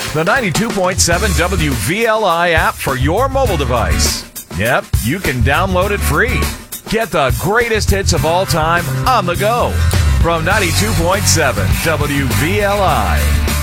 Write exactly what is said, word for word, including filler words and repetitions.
the ninety-two point seven W V L I app for your mobile device. Yep, you can download it free. Get the greatest hits of all time on the go from ninety-two point seven W V L I.